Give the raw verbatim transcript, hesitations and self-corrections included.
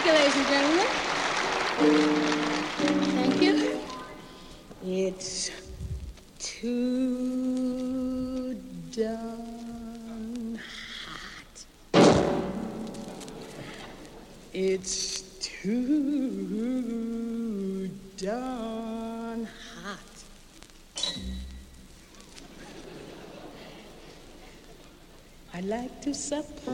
you, ladies and gentlemen. Thank you. It's too darn hot. It's too darn hot. I'd like to sup